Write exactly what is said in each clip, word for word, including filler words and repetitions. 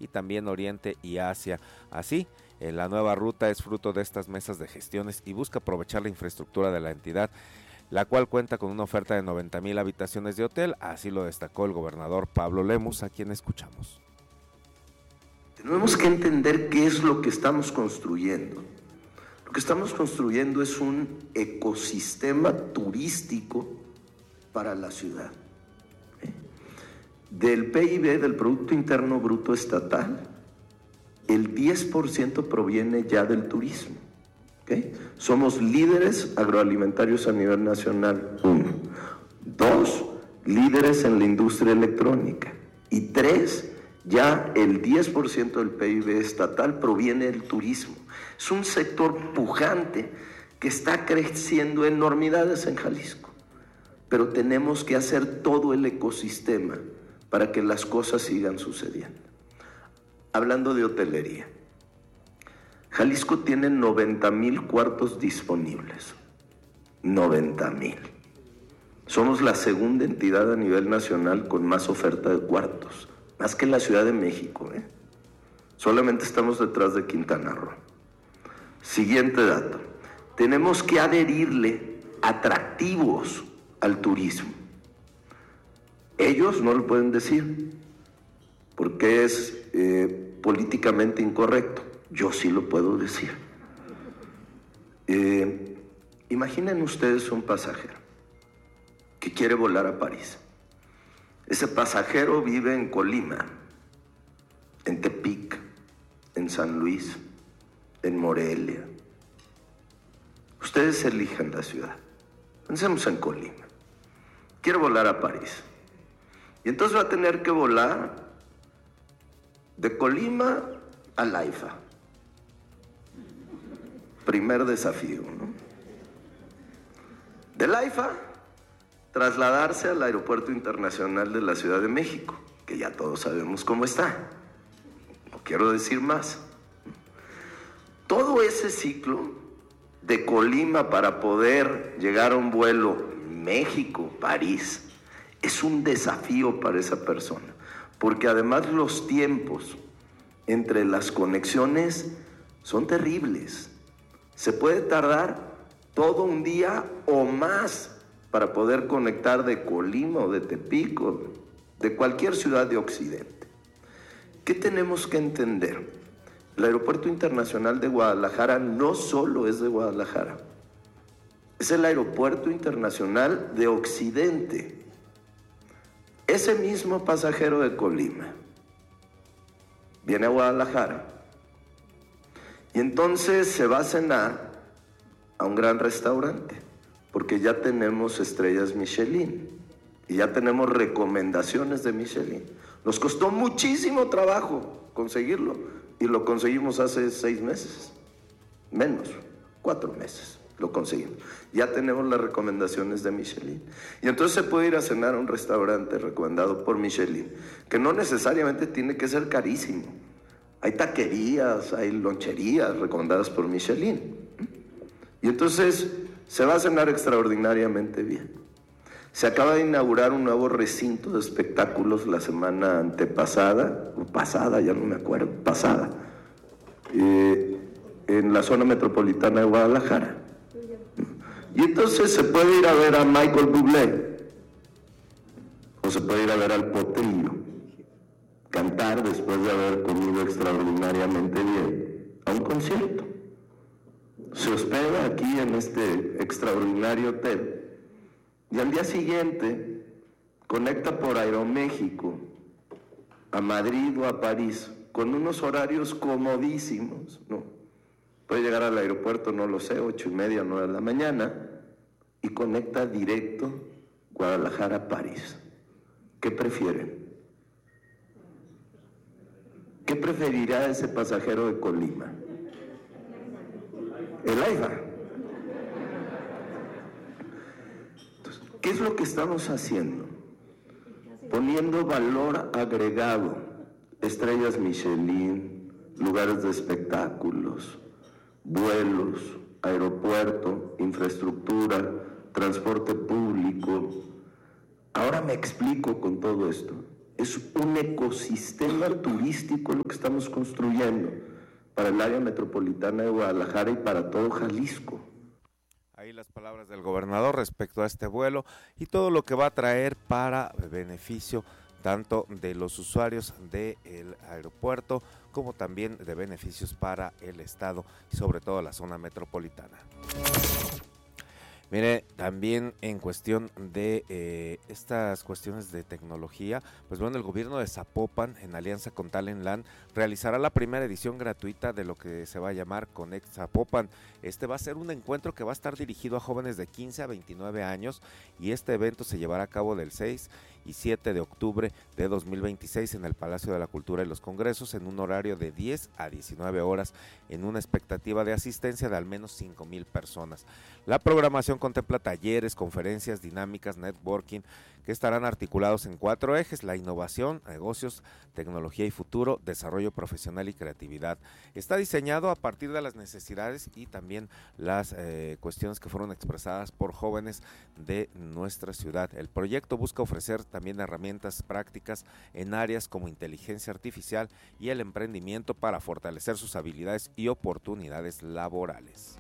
y también Oriente y Asia. Así, eh, la nueva ruta es fruto de estas mesas de gestiones y busca aprovechar la infraestructura de la entidad, la cual cuenta con una oferta de noventa mil habitaciones de hotel, así lo destacó el gobernador Pablo Lemus, a quien escuchamos. Tenemos que entender qué es lo que estamos construyendo. Lo que estamos construyendo es un ecosistema turístico para la ciudad. Del P I B, del Producto Interno Bruto Estatal, el diez por ciento proviene ya del turismo. ¿Okay? Somos líderes agroalimentarios a nivel nacional, uno. Dos, líderes en la industria electrónica. Y tres, ya el diez por ciento del P I B estatal proviene del turismo. Es un sector pujante que está creciendo enormidades en Jalisco, pero tenemos que hacer todo el ecosistema para que las cosas sigan sucediendo. Hablando de hotelería, Jalisco tiene noventa mil cuartos disponibles, noventa mil. Somos la segunda entidad a nivel nacional con más oferta de cuartos, más que la Ciudad de México, ¿eh? Solamente estamos detrás de Quintana Roo. Siguiente dato, tenemos que adherirle atractivos al turismo. Ellos no lo pueden decir porque es eh, políticamente incorrecto. Yo sí lo puedo decir. Eh, imaginen ustedes un pasajero que quiere volar a París. Ese pasajero vive en Colima, en Tepic, en San Luis, en Morelia. Ustedes eligen la ciudad. Pensemos en Colima. Quiere volar a París. Y entonces va a tener que volar de Colima a Laifa. Primer desafío, ¿no? De Laifa, trasladarse al Aeropuerto Internacional de la Ciudad de México, que ya todos sabemos cómo está. No quiero decir más. Todo ese ciclo de Colima para poder llegar a un vuelo México-París es un desafío para esa persona, porque además los tiempos entre las conexiones son terribles. Se puede tardar todo un día o más para poder conectar de Colima o de Tepic o de cualquier ciudad de Occidente. ¿Qué tenemos que entender? El Aeropuerto Internacional de Guadalajara no solo es de Guadalajara, es el Aeropuerto Internacional de Occidente. Ese mismo pasajero de Colima viene a Guadalajara y entonces se va a cenar a un gran restaurante, porque ya tenemos estrellas Michelin y ya tenemos recomendaciones de Michelin. Nos costó muchísimo trabajo conseguirlo y lo conseguimos hace seis meses, menos, cuatro meses lo conseguimos. Ya tenemos las recomendaciones de Michelin. Y entonces se puede ir a cenar a un restaurante recomendado por Michelin, que no necesariamente tiene que ser carísimo. Hay taquerías, hay loncherías recomendadas por Michelin. Y entonces se va a cenar extraordinariamente bien. Se acaba de inaugurar un nuevo recinto de espectáculos la semana antepasada, o pasada, ya no me acuerdo, pasada, eh, en la zona metropolitana de Guadalajara. Y entonces se puede ir a ver a Michael Bublé, o se puede ir a ver al Potrillo, cantar después de haber comido extraordinariamente bien, a un concierto. Se hospeda aquí en este extraordinario hotel y al día siguiente conecta por Aeroméxico a Madrid o a París con unos horarios comodísimos, ¿no? Puede llegar al aeropuerto, no lo sé, ocho y media, nueve de la mañana y conecta directo Guadalajara-París. ¿Qué prefieren? ¿Qué preferirá ese pasajero de Colima? El AIFA. Entonces, ¿qué es lo que estamos haciendo? Poniendo valor agregado, estrellas Michelin, lugares de espectáculos, vuelos, aeropuerto, infraestructura, transporte público. Ahora me explico con todo esto. Es un ecosistema turístico lo que estamos construyendo para el área metropolitana de Guadalajara y para todo Jalisco. Ahí las palabras del gobernador respecto a este vuelo y todo lo que va a traer para beneficio tanto de los usuarios del aeropuerto como también de beneficios para el estado y sobre todo la zona metropolitana. Mire, también en cuestión de eh, estas cuestiones de tecnología, pues bueno, el gobierno de Zapopan, en alianza con Talentland, realizará la primera edición gratuita de lo que se va a llamar Connect Zapopan. Este va a ser un encuentro que va a estar dirigido a jóvenes de quince a veintinueve años y este evento se llevará a cabo del seis y siete de octubre de dos mil veintiséis en el Palacio de la Cultura y los Congresos en un horario de diez a diecinueve horas en una expectativa de asistencia de al menos cinco mil personas. La programación contempla talleres, conferencias, dinámicas, networking que estarán articulados en cuatro ejes: la innovación, negocios, tecnología y futuro, desarrollo profesional y creatividad. Está diseñado a partir de las necesidades y también las eh, cuestiones que fueron expresadas por jóvenes de nuestra ciudad. El proyecto busca ofrecer también herramientas prácticas en áreas como inteligencia artificial y el emprendimiento para fortalecer sus habilidades y oportunidades laborales.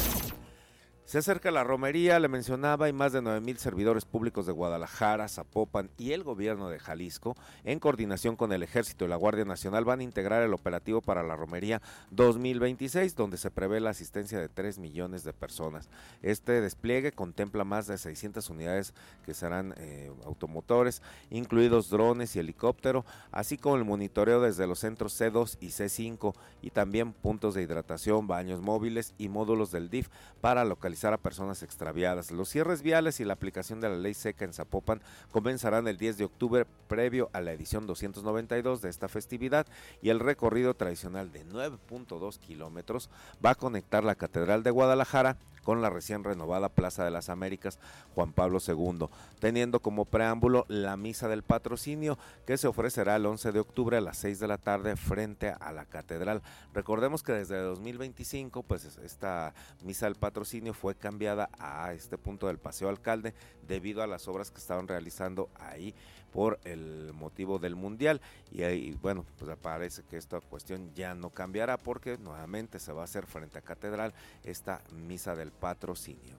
Se acerca la romería, le mencionaba, y más de nueve mil servidores públicos de Guadalajara, Zapopan y el gobierno de Jalisco, en coordinación con el Ejército y la Guardia Nacional, van a integrar el operativo para la romería dos mil veintiséis, donde se prevé la asistencia de tres millones de personas. Este despliegue contempla más de seiscientas unidades que serán eh, automotores, incluidos drones y helicóptero, así como el monitoreo desde los centros C dos y C cinco, y también puntos de hidratación, baños móviles y módulos del D I F para localizar a personas extraviadas. Los cierres viales y la aplicación de la ley seca en Zapopan comenzarán el diez de octubre, previo a la edición doscientos noventa y dos de esta festividad, y el recorrido tradicional de nueve punto dos kilómetros va a conectar la Catedral de Guadalajara con la recién renovada Plaza de las Américas Juan Pablo segundo, teniendo como preámbulo la Misa del Patrocinio, que se ofrecerá el once de octubre a las seis de la tarde frente a la Catedral. Recordemos que desde dos mil veinticinco, pues esta Misa del Patrocinio fue cambiada a este punto del Paseo Alcalde debido a las obras que estaban realizando ahí por el motivo del Mundial, y ahí, bueno, pues parece que esta cuestión ya no cambiará porque nuevamente se va a hacer frente a Catedral esta Misa del Patrocinio.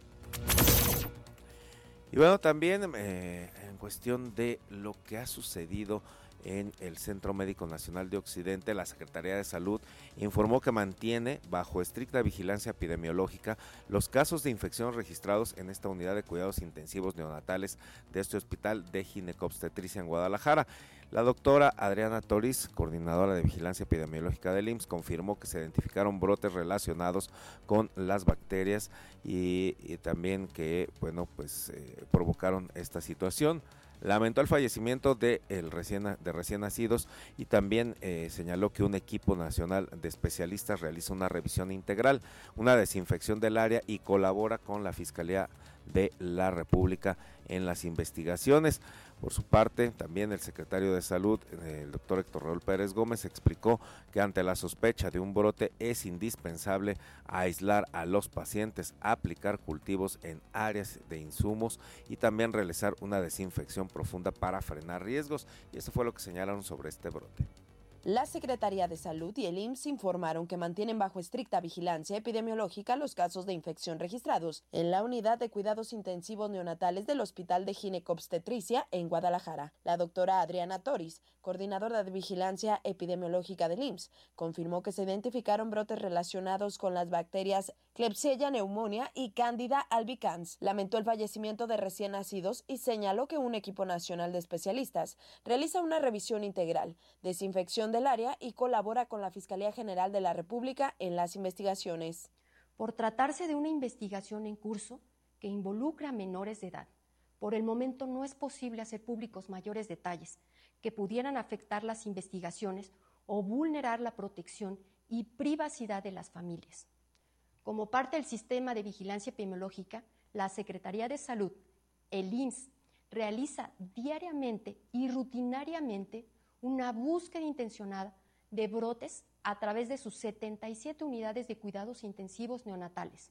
Y bueno, también eh, en cuestión de lo que ha sucedido en el Centro Médico Nacional de Occidente, la Secretaría de Salud informó que mantiene bajo estricta vigilancia epidemiológica los casos de infección registrados en esta unidad de cuidados intensivos neonatales de este hospital de ginecobstetricia en Guadalajara. La doctora Adriana Toriz, coordinadora de vigilancia epidemiológica del I M S S, confirmó que se identificaron brotes relacionados con las bacterias y, y también que, bueno, pues eh, provocaron esta situación. Lamentó el fallecimiento de, el recién, de recién nacidos y también eh, señaló que un equipo nacional de especialistas realiza una revisión integral, una desinfección del área y colabora con la Fiscalía de la República en las investigaciones. Por su parte, también el secretario de Salud, el doctor Héctor Raúl Pérez Gómez, explicó que ante la sospecha de un brote es indispensable aislar a los pacientes, aplicar cultivos en áreas de insumos y también realizar una desinfección profunda para frenar riesgos. Y eso fue lo que señalaron sobre este brote. La Secretaría de Salud y el I M S S informaron que mantienen bajo estricta vigilancia epidemiológica los casos de infección registrados en la unidad de cuidados intensivos neonatales del Hospital de Ginecobstetricia en Guadalajara. La doctora Adriana Toriz, coordinadora de vigilancia epidemiológica del I M S S, confirmó que se identificaron brotes relacionados con las bacterias Klebsiella pneumonia y Candida albicans. Lamentó el fallecimiento de recién nacidos y señaló que un equipo nacional de especialistas realiza una revisión integral, desinfección del área y colabora con la Fiscalía General de la República en las investigaciones. Por tratarse de una investigación en curso que involucra a menores de edad, por el momento no es posible hacer públicos mayores detalles que pudieran afectar las investigaciones o vulnerar la protección y privacidad de las familias. Como parte del sistema de vigilancia epidemiológica, la Secretaría de Salud, el I M S S, realiza diariamente y rutinariamente una búsqueda intencionada de brotes a través de sus setenta y siete unidades de cuidados intensivos neonatales.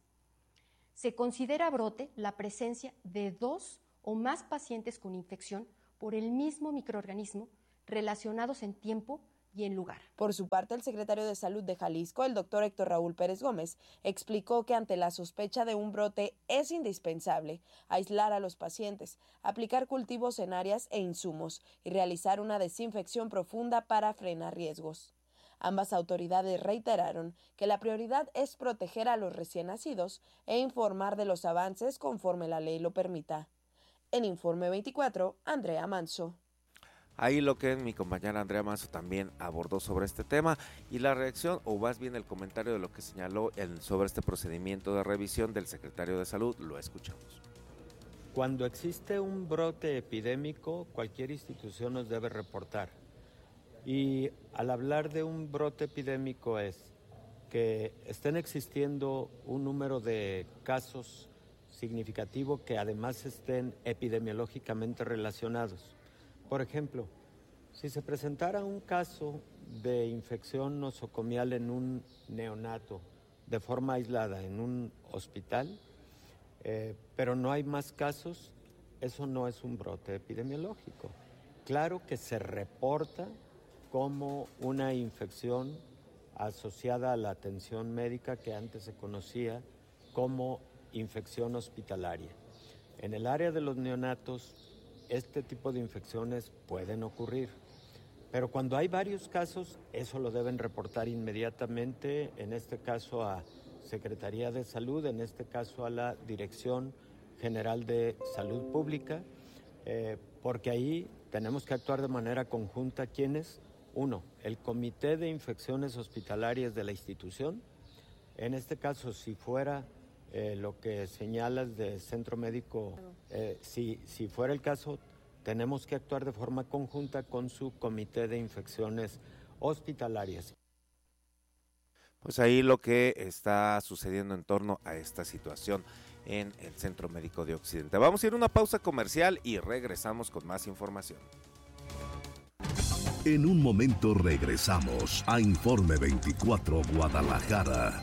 Se considera brote la presencia de dos o más pacientes con infección por el mismo microorganismo relacionados en tiempo y en lugar. Por su parte, el secretario de Salud de Jalisco, el doctor Héctor Raúl Pérez Gómez, explicó que ante la sospecha de un brote es indispensable aislar a los pacientes, aplicar cultivos en áreas e insumos y realizar una desinfección profunda para frenar riesgos. Ambas autoridades reiteraron que la prioridad es proteger a los recién nacidos e informar de los avances conforme la ley lo permita. En Informe veinticuatro, Andrea Manso. Ahí lo que mi compañera Andrea Manso también abordó sobre este tema y la reacción, o más bien el comentario de lo que señaló el, sobre este procedimiento de revisión del secretario de Salud, lo escuchamos. Cuando existe un brote epidémico, cualquier institución nos debe reportar. Y al hablar de un brote epidémico es que estén existiendo un número de casos significativo que además estén epidemiológicamente relacionados. Por ejemplo, si se presentara un caso de infección nosocomial en un neonato de forma aislada en un hospital, eh, pero no hay más casos, eso no es un brote epidemiológico. Claro que se reporta como una infección asociada a la atención médica que antes se conocía como infección hospitalaria. En el área de los neonatos, este tipo de infecciones pueden ocurrir, pero cuando hay varios casos, eso lo deben reportar inmediatamente, en este caso a Secretaría de Salud, en este caso a la Dirección General de Salud Pública, eh, porque ahí tenemos que actuar de manera conjunta. ¿Quiénes? Uno, el Comité de Infecciones Hospitalarias de la institución. En este caso, si fuera eh, lo que señalas de centro médico, eh, si, si fuera el caso, tenemos que actuar de forma conjunta con su Comité de Infecciones Hospitalarias. Pues ahí lo que está sucediendo en torno a esta situación en el Centro Médico de Occidente. Vamos a ir a una pausa comercial y regresamos con más información. En un momento regresamos a Informe veinticuatro Guadalajara.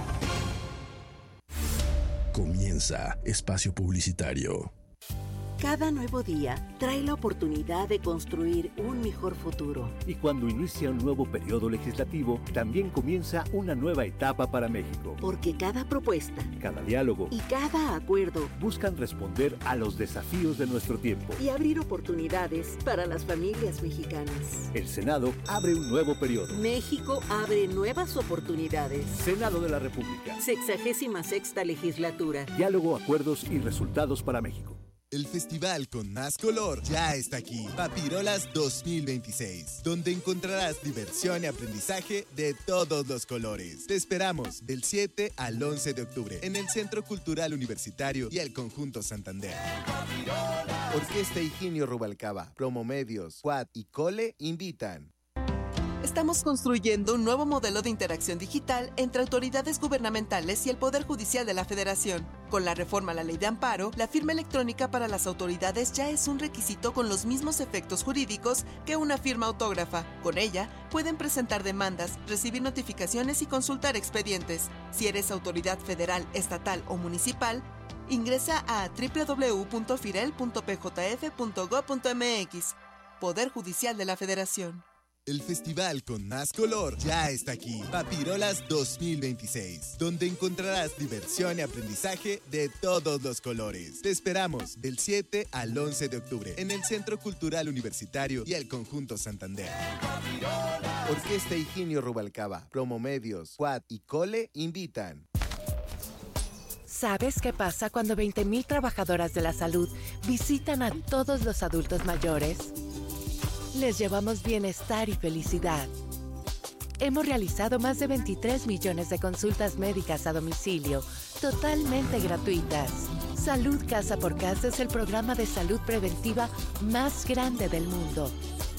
Comienza Espacio Publicitario. Cada nuevo día trae la oportunidad de construir un mejor futuro. Y cuando inicia un nuevo periodo legislativo, también comienza una nueva etapa para México. Porque cada propuesta, cada diálogo y cada acuerdo buscan responder a los desafíos de nuestro tiempo y abrir oportunidades para las familias mexicanas. El Senado abre un nuevo periodo. México abre nuevas oportunidades. Senado de la República. Sexagésima sexta legislatura. Diálogo, acuerdos y resultados para México. El festival con más color ya está aquí, Papirolas dos mil veintiséis, donde encontrarás diversión y aprendizaje de todos los colores. Te esperamos del siete al once de octubre en el Centro Cultural Universitario y el Conjunto Santander. Orquesta Higinio Rubalcaba, Promomedios, Quad y Cole invitan. Estamos construyendo un nuevo modelo de interacción digital entre autoridades gubernamentales y el Poder Judicial de la Federación. Con la reforma a la Ley de Amparo, la firma electrónica para las autoridades ya es un requisito con los mismos efectos jurídicos que una firma autógrafa. Con ella, pueden presentar demandas, recibir notificaciones y consultar expedientes. Si eres autoridad federal, estatal o municipal, ingresa a doble u doble u doble u punto firel punto p j f punto gob punto m x. Poder Judicial de la Federación. El festival con más color ya está aquí, Papirolas dos mil veintiséis, donde encontrarás diversión y aprendizaje de todos los colores. Te esperamos del siete al once de octubre en el Centro Cultural Universitario y el Conjunto Santander. Orquesta Higinio Rubalcaba, Promomedios, Quad y Cole invitan. ¿Sabes qué pasa cuando veinte mil trabajadoras de la salud visitan a todos los adultos mayores? Les llevamos bienestar y felicidad. Hemos realizado más de veintitrés millones de consultas médicas a domicilio, totalmente gratuitas. Salud Casa por Casa es el programa de salud preventiva más grande del mundo.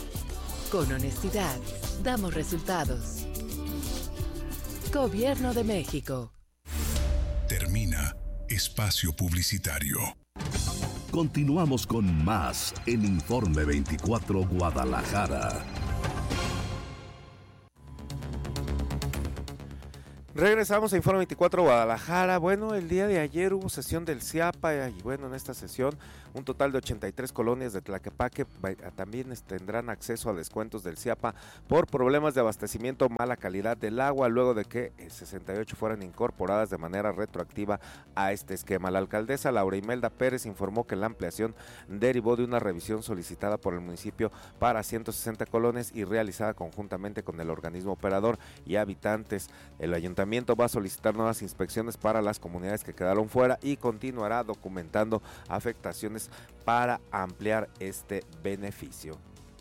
Con honestidad, damos resultados. Gobierno de México. Termina Espacio Publicitario. Continuamos con más en Informe veinticuatro Guadalajara. Regresamos a Informe veinticuatro Guadalajara. Bueno, el día de ayer hubo sesión del C I A P A y bueno, en esta sesión un total de ochenta y tres colonias de Tlaquepaque también tendrán acceso a descuentos del C I A P A por problemas de abastecimiento o mala calidad del agua, luego de que sesenta y ocho fueran incorporadas de manera retroactiva a este esquema. La alcaldesa Laura Imelda Pérez informó que la ampliación derivó de una revisión solicitada por el municipio para ciento sesenta colonias y realizada conjuntamente con el organismo operador y habitantes. El ayuntamiento va a solicitar nuevas inspecciones para las comunidades que quedaron fuera y continuará documentando afectaciones para ampliar este beneficio.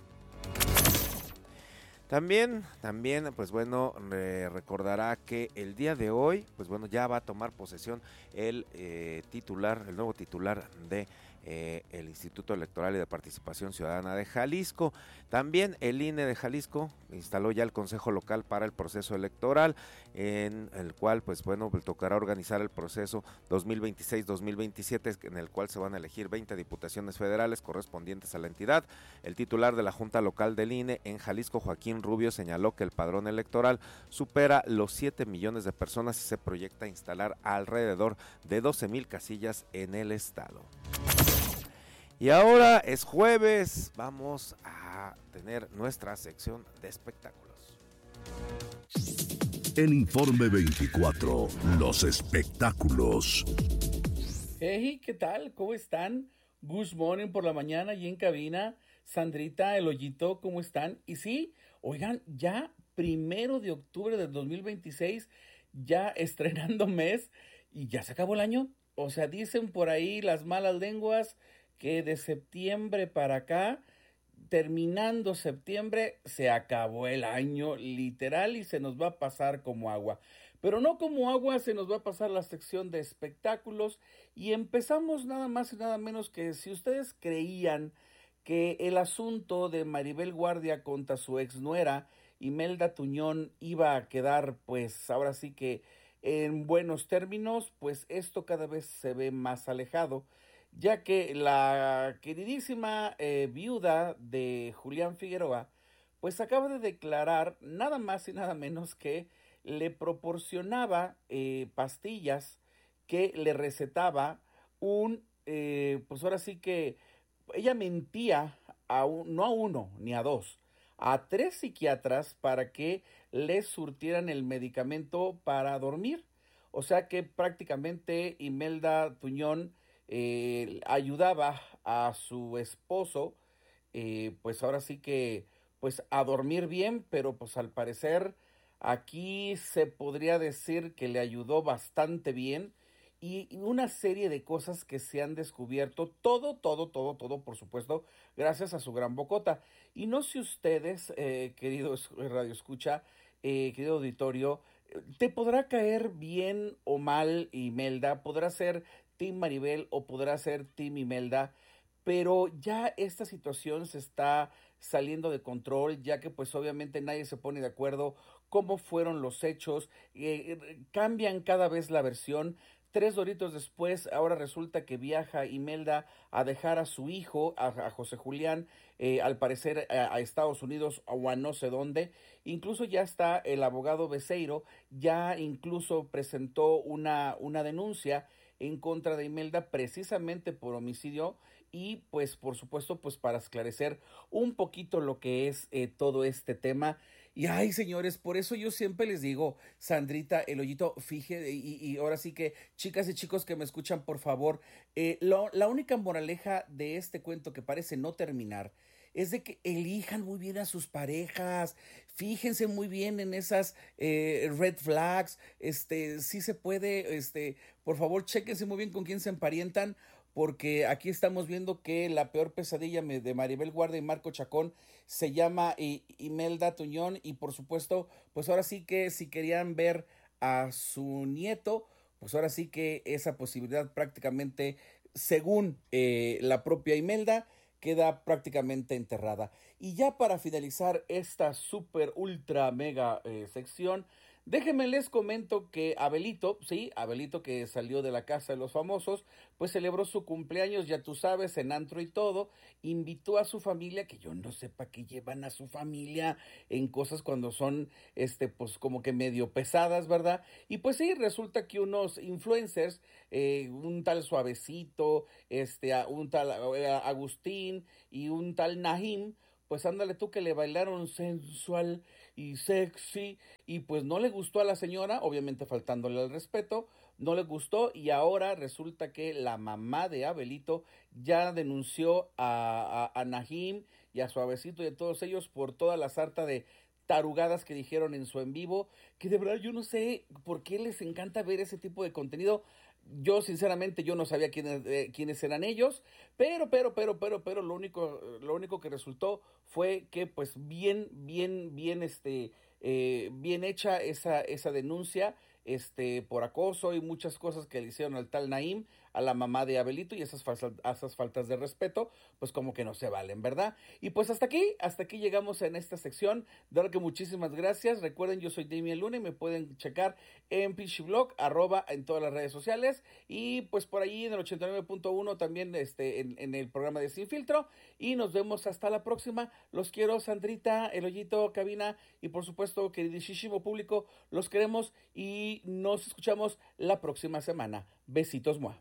También, también, pues bueno, eh, recordará que el día de hoy, pues bueno, ya va a tomar posesión el eh, titular, el nuevo titular de Eh, el Instituto Electoral y de Participación Ciudadana de Jalisco. También el I N E de Jalisco instaló ya el Consejo Local para el proceso electoral, en el cual pues bueno, pues, tocará organizar el proceso dos mil veintiséis dos mil veintisiete, en el cual se van a elegir veinte diputaciones federales correspondientes a la entidad. El titular de la Junta Local del I N E en Jalisco, Joaquín Rubio, señaló que el padrón electoral supera los siete millones de personas y se proyecta instalar alrededor de doce mil casillas en el estado. Y ahora es jueves, vamos a tener nuestra sección de espectáculos. En Informe veinticuatro, los espectáculos. Hey, ¿qué tal? ¿Cómo están? Good morning por la mañana y en cabina. Sandrita, el Hoyito, ¿cómo están? Y sí, oigan, ya primero de octubre del dos mil veintiséis, ya estrenando mes y ya se acabó el año. O sea, dicen por ahí las malas lenguas que de septiembre para acá, terminando septiembre, se acabó el año literal y se nos va a pasar como agua. Pero no como agua, se nos va a pasar la sección de espectáculos y empezamos nada más y nada menos que si ustedes creían que el asunto de Maribel Guardia contra su exnuera Imelda Tuñón iba a quedar, pues ahora sí que en buenos términos, pues esto cada vez se ve más alejado, ya que la queridísima eh, viuda de Julián Figueroa, pues acaba de declarar nada más y nada menos que le proporcionaba eh, pastillas que le recetaba un, eh, pues ahora sí que ella mentía a un, no a uno ni a dos, a tres psiquiatras para que le surtieran el medicamento para dormir. O sea que prácticamente Imelda Tuñón Eh, ayudaba a su esposo, eh, pues ahora sí que, pues a dormir bien, pero pues al parecer aquí se podría decir que le ayudó bastante bien y, y una serie de cosas que se han descubierto, todo, todo, todo, todo, por supuesto, gracias a su gran bocota. Y no sé ustedes, eh, querido Radio Escucha, eh, querido auditorio, te podrá caer bien o mal Imelda, podrá ser Team Maribel o podrá ser Team Imelda, pero ya esta situación se está saliendo de control, ya que pues obviamente nadie se pone de acuerdo cómo fueron los hechos, eh, cambian cada vez la versión. Tres doritos después, ahora resulta que viaja Imelda a dejar a su hijo, a, a José Julián, eh, al parecer a, a Estados Unidos o a no sé dónde. Incluso ya está el abogado Beceiro, ya incluso presentó una, una denuncia en contra de Imelda precisamente por homicidio y pues por supuesto pues para esclarecer un poquito lo que es eh, todo este tema. Y ay señores, por eso yo siempre les digo, Sandrita, el Hoyito, fíjate, y, y ahora sí que chicas y chicos que me escuchan, por favor, eh, lo, la única moraleja de este cuento que parece no terminar es de que elijan muy bien a sus parejas, fíjense muy bien en esas eh, red flags, este, sí se puede, este, por favor, chéquense muy bien con quién se emparietan, porque aquí estamos viendo que la peor pesadilla de Maribel Guardia y Marco Chacón se llama I- Imelda Tuñón, y por supuesto, pues ahora sí que si querían ver a su nieto, pues ahora sí que esa posibilidad prácticamente, según eh, la propia Imelda, queda prácticamente enterrada. Y ya para finalizar esta super ultra mega eh, sección, Déjenme les comento que Abelito, sí, Abelito que salió de la casa de los famosos, pues celebró su cumpleaños, ya tú sabes, en antro y todo, invitó a su familia, que yo no sé para qué llevan a su familia en cosas cuando son, este, pues como que medio pesadas, ¿verdad? Y pues sí, resulta que unos influencers, eh, un tal Suavecito, este, un tal Agustín y un tal Nahim, pues ándale tú que le bailaron sensual y sexy y pues no le gustó a la señora, obviamente faltándole al respeto, no le gustó y ahora resulta que la mamá de Abelito ya denunció a, a, a Nahim y a Suavecito y a todos ellos por toda la sarta de tarugadas que dijeron en su en vivo, que de verdad yo no sé por qué les encanta ver ese tipo de contenido. Yo sinceramente yo no sabía quiénes, eh, quiénes eran ellos, pero, pero, pero, pero, pero lo único, lo único que resultó fue que pues bien, bien, bien, este, eh, bien hecha esa, esa denuncia, este, por acoso y muchas cosas que le hicieron al tal Nahim, a la mamá de Abelito, y esas, falsas, esas faltas de respeto, pues como que no se valen, ¿verdad? Y pues hasta aquí, hasta aquí llegamos en esta sección, de verdad que muchísimas gracias. Recuerden, yo soy Damien Luna y me pueden checar en Pichiblog, arroba en todas las redes sociales, y pues por ahí en el ochenta y nueve punto uno también este, en, en el programa de Sin Filtro, y nos vemos hasta la próxima. Los quiero, Sandrita, El Hoyito, cabina, y por supuesto, queridísimo público, los queremos y nos escuchamos la próxima semana. Besitos, muah.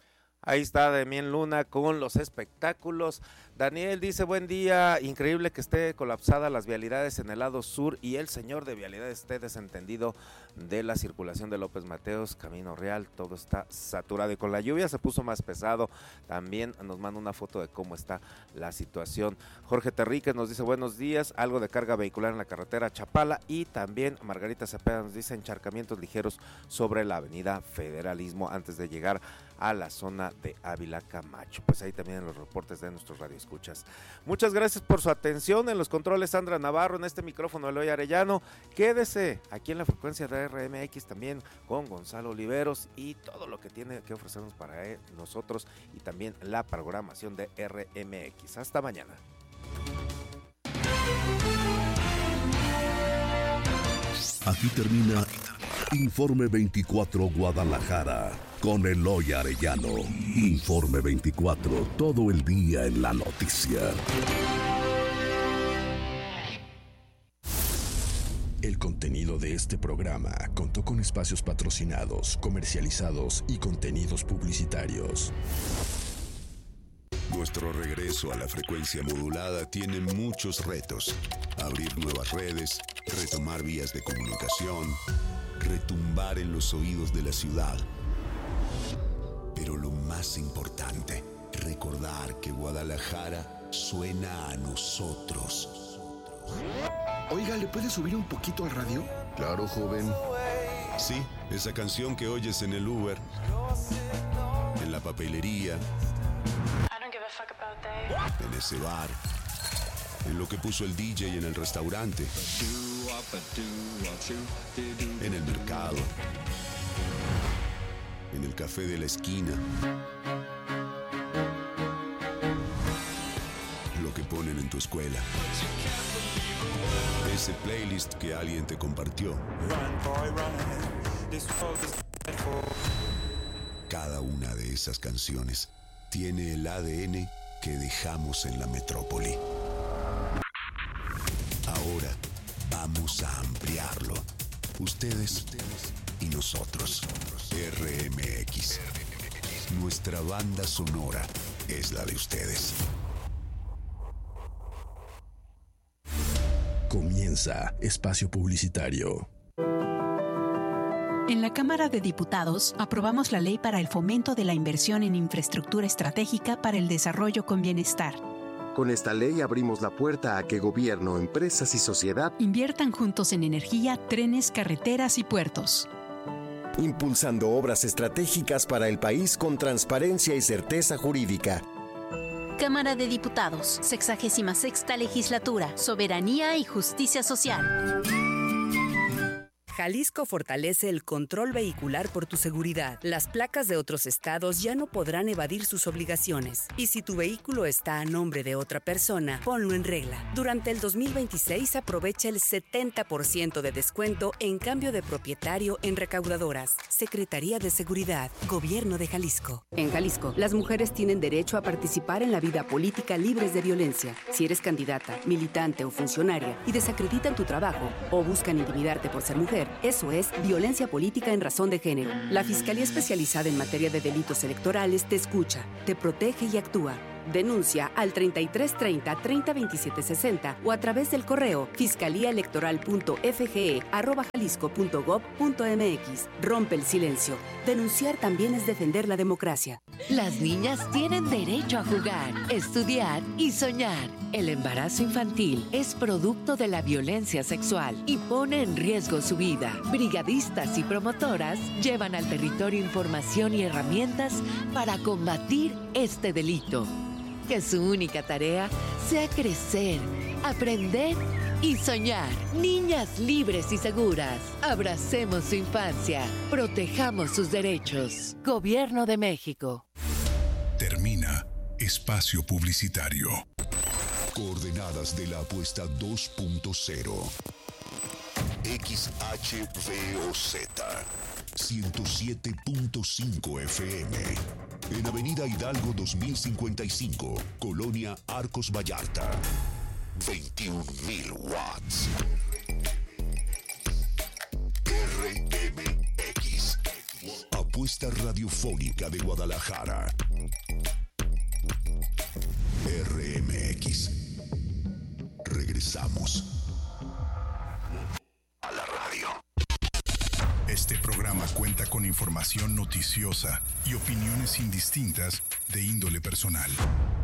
Ahí está Damien Luna con los espectáculos. Daniel dice, buen día, increíble que esté colapsada las vialidades en el lado sur y el señor de vialidades esté desentendido de la circulación de López Mateos, Camino Real, todo está saturado y con la lluvia se puso más pesado. También nos manda una foto de cómo está la situación. Jorge Terríquez nos dice, buenos días, algo de carga vehicular en la carretera Chapala, y también Margarita Cepeda nos dice encharcamientos ligeros sobre la avenida Federalismo antes de llegar a la zona de Ávila Camacho. Pues ahí también en los reportes de nuestros radioescuchas. Muchas gracias por su atención. En los controles Sandra Navarro, en este micrófono Eloy Arellano. Quédese aquí en la frecuencia de R M X también con Gonzalo Oliveros y todo lo que tiene que ofrecernos para nosotros y también la programación de R M X. Hasta mañana. Aquí termina Informe veinticuatro Guadalajara con Eloy Arellano. Informe veinticuatro, todo el día en la noticia. El contenido de este programa contó con espacios patrocinados, comercializados y contenidos publicitarios. Nuestro regreso a la frecuencia modulada tiene muchos retos. Abrir nuevas redes, retomar vías de comunicación, retumbar en los oídos de la ciudad. Pero lo más importante, recordar que Guadalajara suena a nosotros. Oiga, ¿le puede subir un poquito al radio? Claro, joven. Sí, esa canción que oyes en el Uber, en la papelería, en ese bar, en lo que puso el D J en el restaurante, en el mercado, en el café de la esquina, lo que ponen en tu escuela, ese playlist que alguien te compartió. Cada una de esas canciones tiene el A D N que dejamos en la metrópoli. Ahora vamos a ampliarlo. Ustedes y nosotros. R M X. Nuestra banda sonora es la de ustedes. Comienza Espacio Publicitario. En la Cámara de Diputados aprobamos la Ley para el Fomento de la Inversión en Infraestructura Estratégica para el Desarrollo con Bienestar. Con esta ley abrimos la puerta a que gobierno, empresas y sociedad inviertan juntos en energía, trenes, carreteras y puertos. Impulsando obras estratégicas para el país con transparencia y certeza jurídica. Cámara de Diputados, sexagésima sexta legislatura, Soberanía y Justicia Social. Jalisco fortalece el control vehicular por tu seguridad. Las placas de otros estados ya no podrán evadir sus obligaciones. Y si tu vehículo está a nombre de otra persona, ponlo en regla. Durante el dos mil veintiséis aprovecha el setenta por ciento de descuento en cambio de propietario en recaudadoras. Secretaría de Seguridad, Gobierno de Jalisco. En Jalisco, las mujeres tienen derecho a participar en la vida política libres de violencia. Si eres candidata, militante o funcionaria y desacreditan tu trabajo o buscan intimidarte por ser mujer, eso es violencia política en razón de género. La Fiscalía Especializada en Materia de Delitos Electorales te escucha, te protege y actúa. Denuncia al treinta y tres treinta, treinta veintisiete sesenta o a través del correo fiscaliaelectoral.fge arroba jalisco.gov.mx. Rompe el silencio. Denunciar también es defender la democracia. Las niñas tienen derecho a jugar, estudiar y soñar. El embarazo infantil es producto de la violencia sexual y pone en riesgo su vida. Brigadistas y promotoras llevan al territorio información y herramientas para combatir este delito. Que su única tarea sea crecer, aprender y soñar. Niñas libres y seguras. Abracemos su infancia. Protejamos sus derechos. Gobierno de México. Termina espacio publicitario. Coordenadas de la apuesta dos punto cero. X H V O Z ciento siete punto cinco F M. En Avenida Hidalgo dos mil cincuenta y cinco, Colonia Arcos Vallarta. veintiún mil watts. R M X. Apuesta radiofónica de Guadalajara. R M X. Regresamos a la radio. Este programa cuenta con información noticiosa y opiniones indistintas de índole personal.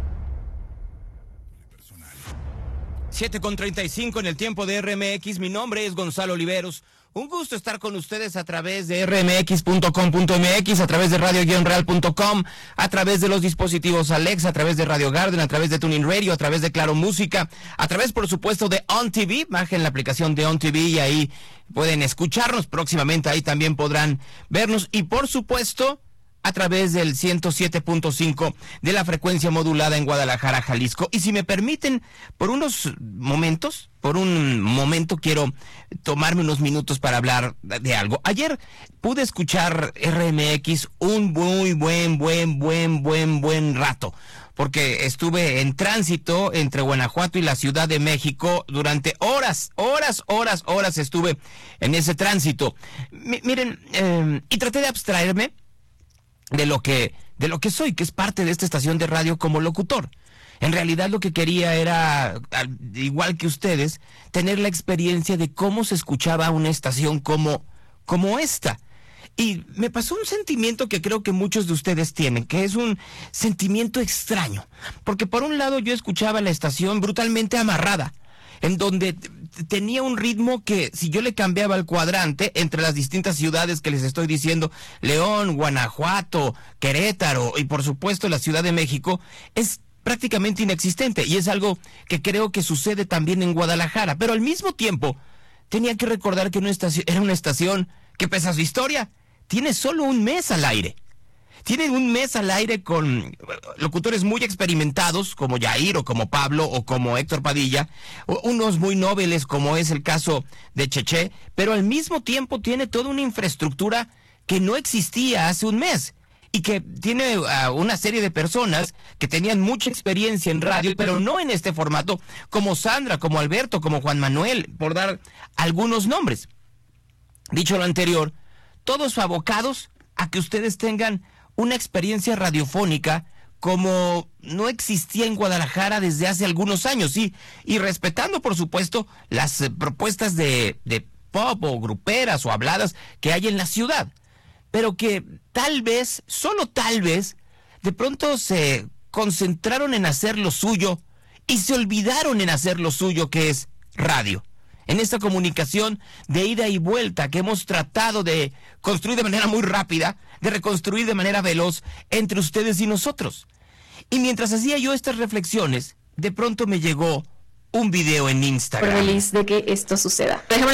siete con treinta y cinco en el tiempo de R M X. Mi nombre es Gonzalo Oliveros. Un gusto estar con ustedes a través de r m x punto com punto m x, a través de radio guion real punto com, a través de los dispositivos Alexa, a través de Radio Garden, a través de Tuning Radio, a través de Claro Música, a través, por supuesto, de On T V. Bajen la aplicación de On T V y ahí pueden escucharnos. Próximamente ahí también podrán vernos. Y, por supuesto, a través del ciento siete punto cinco de la frecuencia modulada en Guadalajara, Jalisco. Y si me permiten, por unos momentos, por un momento quiero tomarme unos minutos para hablar de algo. Ayer pude escuchar R M X un muy buen, buen, buen, buen, buen rato, porque estuve en tránsito entre Guanajuato y la Ciudad de México durante horas, horas, horas, horas estuve en ese tránsito. M- miren, eh, y traté de abstraerme de lo que de lo que soy, que es parte de esta estación de radio como locutor. En realidad lo que quería era, igual que ustedes, tener la experiencia de cómo se escuchaba una estación como, como esta. Y me pasó un sentimiento que creo que muchos de ustedes tienen, que es un sentimiento extraño. Porque por un lado yo escuchaba la estación brutalmente amarrada, en donde tenía un ritmo que, si yo le cambiaba el cuadrante entre las distintas ciudades que les estoy diciendo, León, Guanajuato, Querétaro y por supuesto la Ciudad de México, es prácticamente inexistente, y es algo que creo que sucede también en Guadalajara. Pero al mismo tiempo tenía que recordar que una estación, era una estación que, pese a su historia, tiene solo un mes al aire. Tienen un mes al aire con locutores muy experimentados, como Yair, o como Pablo, o como Héctor Padilla, o unos muy nobles, como es el caso de Cheche, pero al mismo tiempo tiene toda una infraestructura que no existía hace un mes, y que tiene uh, una serie de personas que tenían mucha experiencia en radio, pero no en este formato, como Sandra, como Alberto, como Juan Manuel, por dar algunos nombres. Dicho lo anterior, todos abocados a que ustedes tengan una experiencia radiofónica como no existía en Guadalajara desde hace algunos años, sí, y respetando, por supuesto, las eh, propuestas de, de pop o gruperas o habladas que hay en la ciudad, pero que tal vez, solo tal vez, de pronto se concentraron en hacer lo suyo y se olvidaron en hacer lo suyo, que es radio. En esta comunicación de ida y vuelta que hemos tratado de construir de manera muy rápida, de reconstruir de manera veloz entre ustedes y nosotros. Y mientras hacía yo estas reflexiones, de pronto me llegó un video en Instagram. Feliz de que esto suceda. Déjame los...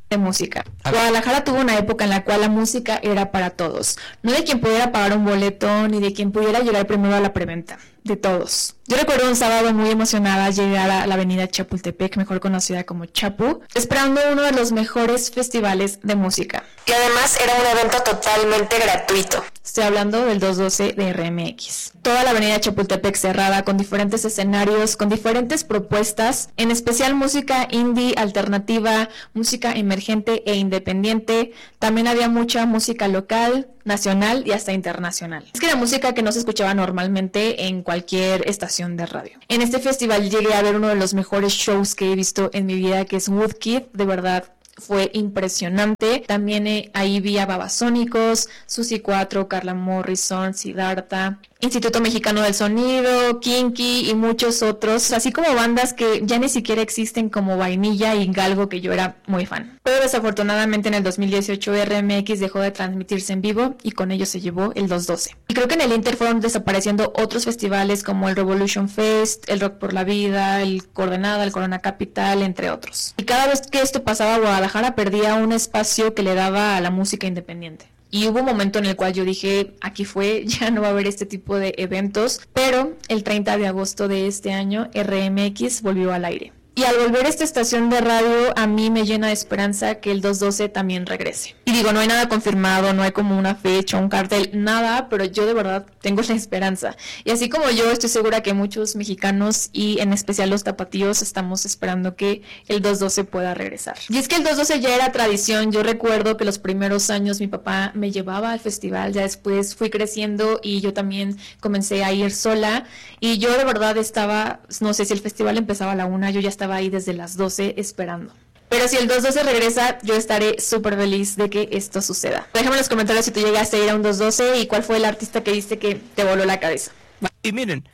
de música. Guadalajara tuvo una época en la cual la música era para todos, no de quien pudiera pagar un boleto ni de quien pudiera llegar primero a la preventa, de todos. Yo recuerdo un sábado muy emocionada llegar a la avenida Chapultepec, mejor conocida como Chapu, esperando uno de los mejores festivales de música. Y además era un evento totalmente gratuito. Estoy hablando del dos doce de R M X. Toda la avenida Chapultepec cerrada con diferentes escenarios, con diferentes propuestas, en especial música indie, alternativa, música emergente e independiente. También había mucha música local, nacional y hasta internacional. Es que era música que no se escuchaba normalmente en cualquier estación de radio. En este festival llegué a ver uno de los mejores shows que he visto en mi vida, que es Woodkid. De verdad, fue impresionante. También eh, ahí vi a Babasónicos, Susi cuatro, Carla Morrison, Siddhartha, Instituto Mexicano del Sonido, Kinky y muchos otros, así como bandas que ya ni siquiera existen como Vainilla y Galgo, que yo era muy fan. Pero desafortunadamente en el dos mil dieciocho R M X dejó de transmitirse en vivo y con ello se llevó el dos doce. Y creo que en el Inter fueron desapareciendo otros festivales como el Revolution Fest, el Rock por la Vida, el Coordenada, el Corona Capital, entre otros. Y cada vez que esto pasaba, Guadalajara perdía un espacio que le daba a la música independiente. Y hubo un momento en el cual yo dije, aquí fue, ya no va a haber este tipo de eventos, pero el treinta de agosto de este año R M X volvió al aire. Y al volver a esta estación de radio, a mí me llena de esperanza que el dos doce también regrese. Y digo, no hay nada confirmado, no hay como una fecha, un cartel, nada, pero yo de verdad tengo la esperanza. Y así como yo, estoy segura que muchos mexicanos y en especial los tapatíos estamos esperando que el dos doce pueda regresar. Y es que el dos doce ya era tradición. Yo recuerdo que los primeros años mi papá me llevaba al festival, ya después fui creciendo y yo también comencé a ir sola. Y yo de verdad estaba, no sé si el festival empezaba a la una, yo ya estaba ahí desde las doce esperando. Pero si el dos doce regresa, yo estaré súper feliz de que esto suceda. Déjame en los comentarios si tú llegaste a ir a un dos doce y cuál fue el artista que viste que te voló la cabeza. Y miren,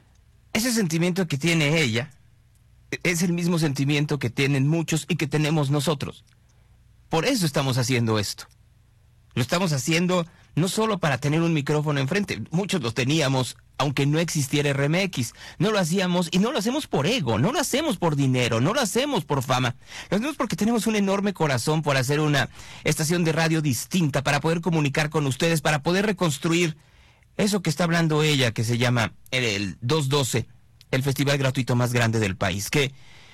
ese sentimiento que tiene ella es el mismo sentimiento que tienen muchos y que tenemos nosotros. Por eso estamos haciendo esto. Lo estamos haciendo no solo para tener un micrófono enfrente. Muchos los teníamos, aunque no existiera R M X. No lo hacíamos, y no lo hacemos por ego, no lo hacemos por dinero, no lo hacemos por fama. Lo hacemos porque tenemos un enorme corazón por hacer una estación de radio distinta, para poder comunicar con ustedes, para poder reconstruir eso que está hablando ella, que se llama el, el dos doce, el festival gratuito más grande del país, que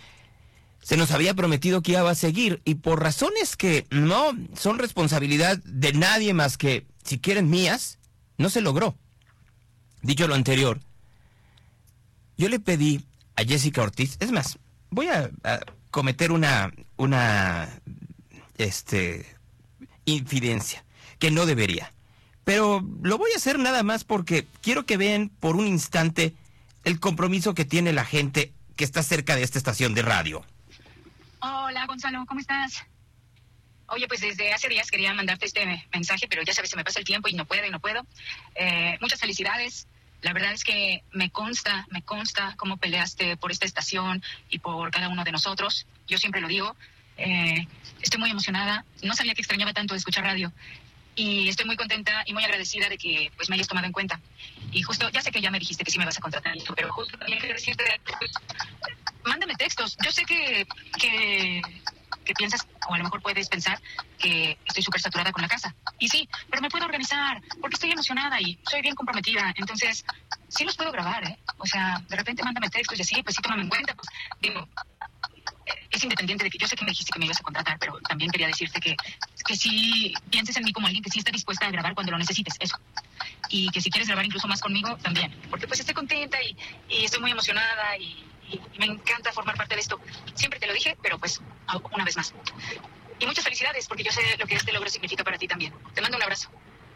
se nos había prometido que iba a seguir, y por razones que no son responsabilidad de nadie más que, si quieren, mías, no se logró. Dicho lo anterior, yo le pedí a Jessica Ortiz, es más, voy a, a cometer una, una, este, infidencia, que no debería, pero lo voy a hacer nada más porque quiero que vean por un instante el compromiso que tiene la gente que está cerca de esta estación de radio. Hola, Gonzalo, ¿cómo estás? Oye, pues desde hace días quería mandarte este mensaje, pero ya sabes, se me pasa el tiempo y no puedo y no puedo. Eh, muchas felicidades. La verdad es que me consta, me consta cómo peleaste por esta estación y por cada uno de nosotros. Yo siempre lo digo. Eh, estoy muy emocionada. No sabía que extrañaba tanto de escuchar radio. Y estoy muy contenta y muy agradecida de que pues me hayas tomado en cuenta. Y justo, ya sé que ya me dijiste que sí me vas a contratar, pero justo también quiero decirte, pues, mándame textos. Yo sé que, que, que piensas, o a lo mejor puedes pensar, que estoy súper saturada con la casa. Y sí, pero me puedo organizar, porque estoy emocionada y soy bien comprometida. Entonces, sí los puedo grabar, ¿eh? O sea, de repente mándame textos y así, pues sí, tómame en cuenta. Pues, digo, es independiente de que yo sé que me dijiste que me ibas a contratar, pero también quería decirte que, que sí pienses en mí como alguien que sí está dispuesta a grabar cuando lo necesites, eso. Y que si quieres grabar incluso más conmigo, también. Porque pues estoy contenta y, y estoy muy emocionada y, y, y me encanta formar parte de esto. Siempre te lo dije, pero pues una vez más. Y muchas felicidades, porque yo sé lo que este logro significa para ti también. Te mando un abrazo.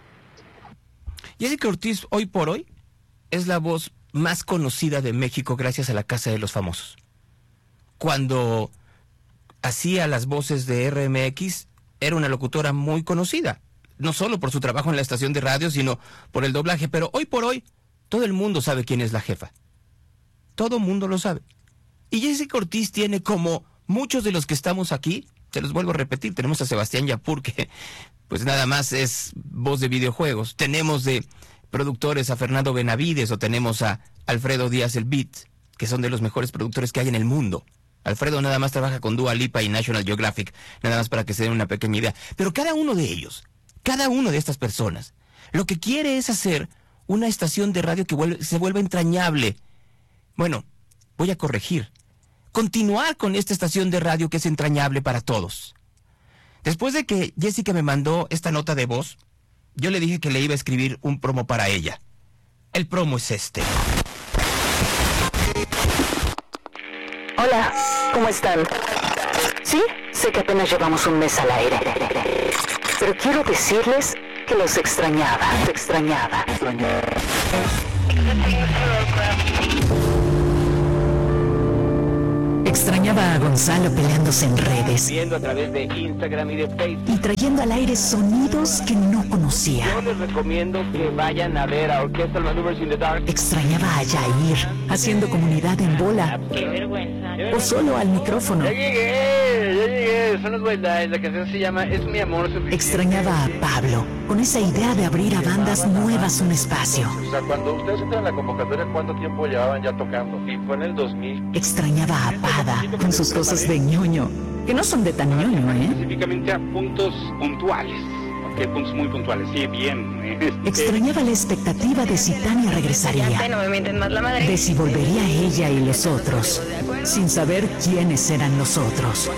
Jessica Ortiz, hoy por hoy, es la voz más conocida de México gracias a la Casa de los Famosos. Cuando hacía las voces de R M X, era una locutora muy conocida, no solo por su trabajo en la estación de radio, sino por el doblaje, pero hoy por hoy, todo el mundo sabe quién es la jefa. Todo el mundo lo sabe. Y Jessica Ortiz tiene, como muchos de los que estamos aquí, se los vuelvo a repetir, tenemos a Sebastián Yapur, que pues nada más es voz de videojuegos, tenemos de productores a Fernando Benavides, o tenemos a Alfredo Díaz el Beat, que son de los mejores productores que hay en el mundo. Alfredo nada más trabaja con Dua Lipa y National Geographic, nada más para que se den una pequeña idea. Pero cada uno de ellos, cada una de estas personas, lo que quiere es hacer una estación de radio que vuelve, se vuelva entrañable. Bueno, voy a corregir. Continuar con esta estación de radio que es entrañable para todos. Después de que Jessica me mandó esta nota de voz, yo le dije que le iba a escribir un promo para ella. El promo es este. Hola, ¿cómo están? Sí, sé que apenas llevamos un mes al aire, pero quiero decirles que los extrañaba, los extrañaba. Extrañaba a Gonzalo peleándose en redes. Viendo a través de Instagram y de Facebook. Y trayendo al aire sonidos que no conocía. Yo les recomiendo que vayan a ver a Orchestral Maneuvers in the Dark. Extrañaba a Yair, haciendo comunidad en bola. Qué vergüenza. O solo al micrófono. Ya llegué, ya llegué. Son las buenas. La canción se llama Es mi amor suficiente. Extrañaba a Pablo, con esa idea de abrir a bandas nuevas un espacio. O sea, cuando ustedes entran en la convocatoria, ¿cuánto tiempo llevaban ya tocando? Y fue en el dos mil. Extrañaba a Pada, con sus cosas de ñoño, que no son de tan ñoño, ¿eh? Específicamente a puntos puntuales, ¿ok? Puntos muy puntuales, sí, bien. Extrañaba la expectativa de si Tania regresaría, de si volvería ella y los otros, sin saber quiénes eran los otros.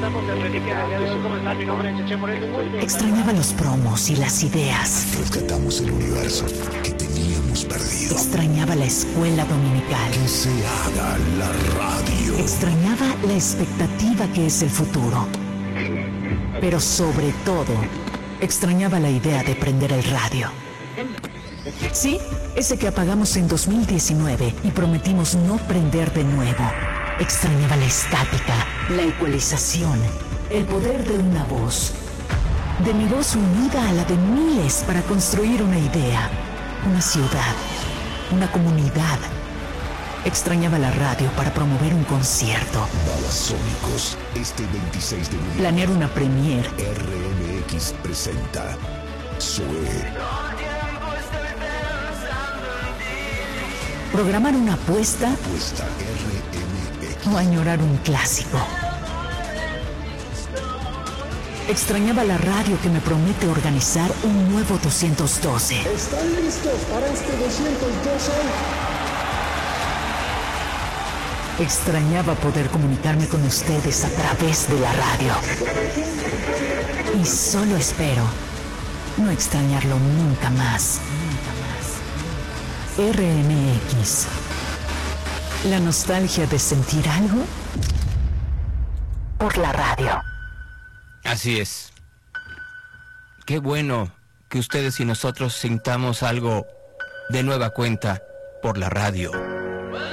Extrañaba los promos y las ideas. Rescatamos el universo que teníamos perdido. Extrañaba la escuela dominical. Que se haga la radio. Extrañaba la expectativa que es el futuro. Pero sobre todo, extrañaba la idea de prender el radio. Sí, ese que apagamos en dos mil diecinueve y prometimos no prender de nuevo. Extrañaba la estática, la ecualización, el poder de una voz. De mi voz unida a la de miles para construir una idea, una ciudad, una comunidad. Extrañaba la radio para promover un concierto. Babasónicos, este veintiséis de junio. Planear una premiere. R M X presenta Zoe. Programar una apuesta. Apuesta R M X. O añorar un clásico. Extrañaba la radio que me promete organizar un nuevo doscientos doce. ¿Están listos para este doscientos doce? Extrañaba poder comunicarme con ustedes a través de la radio. Y solo espero no extrañarlo nunca más. R M X. La nostalgia de sentir algo por la radio. Así es. Qué bueno que ustedes y nosotros sintamos algo de nueva cuenta por la radio.